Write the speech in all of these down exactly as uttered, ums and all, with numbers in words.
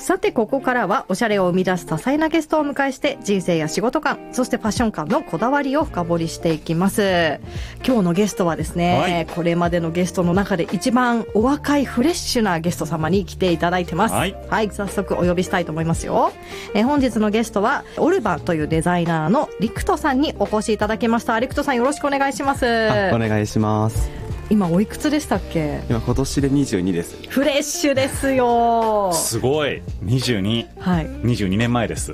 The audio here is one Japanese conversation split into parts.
さてここからはおしゃれを生み出す多彩なゲストをお迎えして人生や仕事観そしてファッション観のこだわりを深掘りしていきます。今日のゲストはですね、はい、これまでのゲストの中で一番お若いフレッシュなゲスト様に来ていただいてます。はい、はい、早速お呼びしたいと思いますよ。え本日のゲストはオルバンというデザイナーのリクトさんにお越しいただきました。リクトさんよろしくお願いします。 お願いします。 今おいくつでしたっけ？ 今今年でにじゅうにです。 フレッシュですよ。 すごいにじゅうに、はい、にじゅうにねんまえです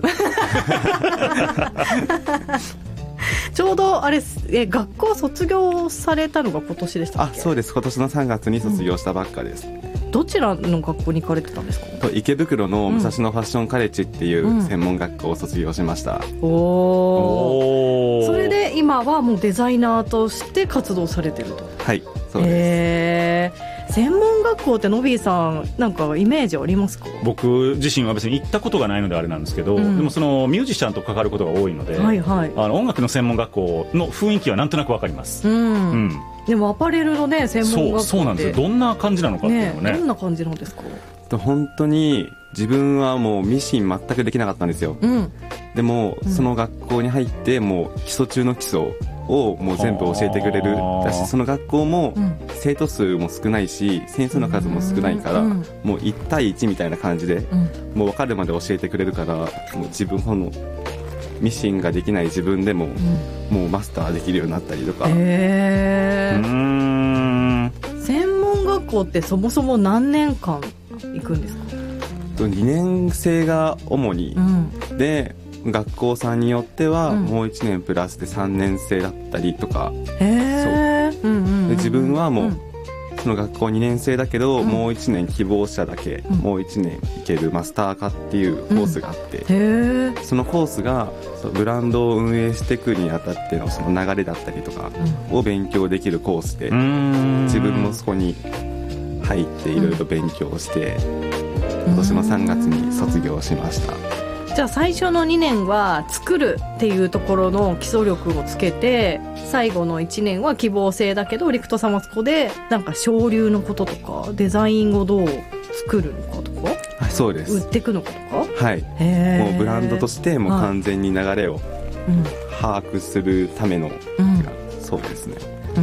ちょうどあれえ学校卒業されたのが今年でしたっけ？ あ、そうです。今年のさんがつに卒業したばっかです、うん、 どちらの学校に行かれてたんですか？ と池袋の武蔵野ファッションカレッジっていう専門学校を卒業しました、 うん、おー、それで今はもうデザイナーとして活動されてると。 はい、そうです。 えー、専門学校ってノビーさんなんかイメージありますか？ 僕自身は別に行ったことがないのであれなんですけど、うん、でもそのミュージシャンと関わることが多いので、はいはい、あの音楽の専門学校の雰囲気はなんとなくわかります、うんうん、 でもアパレルのね専門学校ってそう、そうなんですよ。どんな感じなのかっていうのね。 どんな感じなんですか？ 本当に自分はもうミシン全くできなかったんですよ、うん、でもその学校に入ってもう基礎中の基礎をもう全部教えてくれるだし、その学校も生徒数も少ないし先生の数も少ないから、もういち対いちみたいな感じでもう分かるまで教えてくれるから、もう自分のミシンができない自分でももうマスターできるようになったりとか。 へー、うーん、専門学校ってそもそも何年間行くんですか？ にねん生が主に、うん、で学校さんによってはもういちねんプラスでさんねん生だったりとか、 うん、へー、そう、うんうんうん、 で自分はもう、うん、その学校にねん生だけど、うん、もういちねん希望者だけ、うん、もういちねん行けるマスター科っていうコースがあって、うん、へー、そのコースがそうブランドを運営していくにあたってのその流れだったりとかを勉強できるコースで、うん、自分もそこに入っていろいろ勉強して、うん、今年のさんがつに卒業しました。 じゃあ最初のにねんは作るっていうところの基礎力をつけて、最後のいちねんは希望性だけどリクトさんはそこでなんか省流のこととかデザインをどう作るのかとか、 はい、そうです。 売っていくのかとか、 はい、もうブランドとしてもう完全に流れを把握するための、うん、そうですね。 うー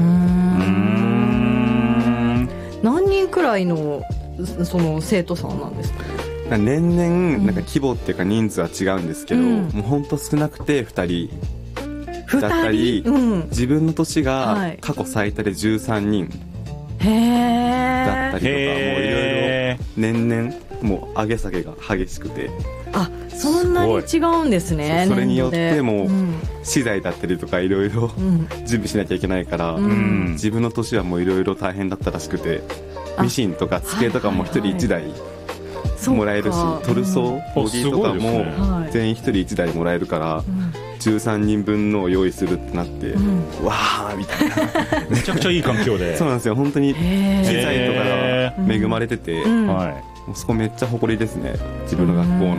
ん、何人くらいのその生徒さんなんですか？ 年々なんか規模っていうか人数は違うんですけど、うん、もうほんと少なくてふたりだったり、うん、自分の年が過去最多でじゅうさんにんだったりとか、もういろいろ年々もう上げ下げが激しくて。 あ、そんなに違うんですね。 そ, それによってもう資材だったりとかいろいろ準備しなきゃいけないから、うん、自分の年はもういろいろ大変だったらしくて、ミシンとか机とかも一人一台もらえるし、トルソー、ボディとかも全員一人一台もらえるから、じゅうさんにんぶんのを用意するってなって、うん、わーみたいなめちゃくちゃいい環境でそうなんですよ。本当に機材とかが恵まれてて、うんはい、もうそこめっちゃ誇りですね、自分の学校の。うん、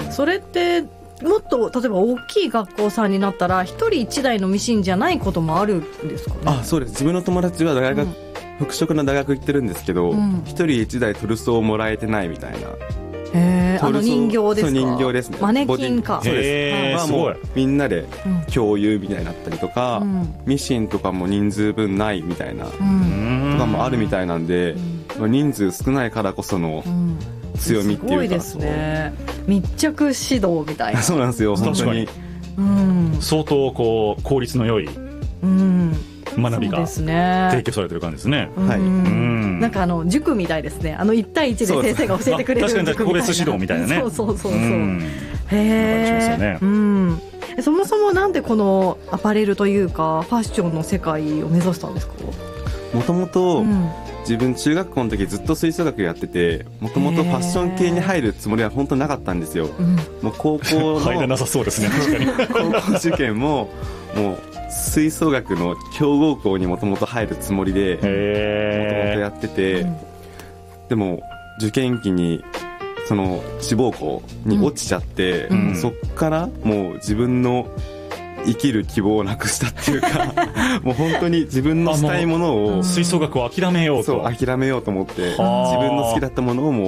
それってもっと例えば大きい学校さんになったら一人一台のミシンじゃないこともあるんですかね？ あ、そうです。自分の友達は大学、うん服飾の大学行ってるんですけど、うん、一人一台トルソーをもらえてないみたいな。 へー、あの人形ですか？ そう、人形ですね。 マネキンか。 そうです。まあ、もうみんなで共有みたいになったりとか、うん、ミシンとかも人数分ないみたいな、うん、とかもあるみたいなんで、うん、人数少ないからこその強みっていうか、すごいですね。 密着指導みたいな。 そうなんですよ、本当に、 うん、相当こう効率の良い、うん学びが提供されてる感じですね。 はい、うん、なんかあの塾みたいですね。あのいち対いちで先生が教えてくれる塾みたいな。確かに個別指導みたいなね。 そうそうそうそう、うん、へえ、ね、うん、そもそもなんでこのアパレルというかファッションの世界を目指したんですか？ もともと自分中学校の時ずっと吹奏楽やってて、もともとファッション系に入るつもりは本当なかったんですよ、うん、もう高校の入らなさそうですね。確かに高校受験ももう吹奏楽の強豪校にもともと入るつもりでもともとやってて、うん、でも受験期にその志望校に落ちちゃって、うん、そっからもう自分の生きる希望をなくしたっていうかもう本当に自分のしたいものを吹奏楽を諦めようとそう諦めようと思って自分の好きだったものをもう